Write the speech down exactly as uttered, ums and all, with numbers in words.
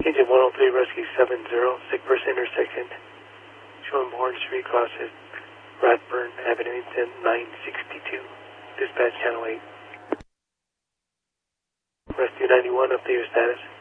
Engine one oh three, Rescue seven zero, sick person intersection. Showing Bourne Street crosses Radburn Avenue, ten nine sixty-two. Dispatch channel eight. Rescue ninety-one, update your status.